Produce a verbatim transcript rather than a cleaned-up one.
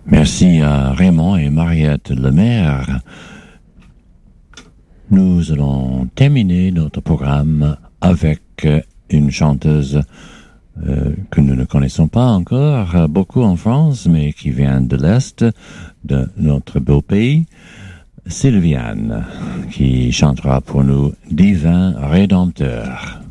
Merci à Raymond et Mariette Lemaire. Nous allons terminer notre programme avec une chanteuse euh, que nous ne connaissons pas encore beaucoup en France, mais qui vient de l'Est de notre beau pays, Sylviane, qui chantera pour nous Divin Rédempteur.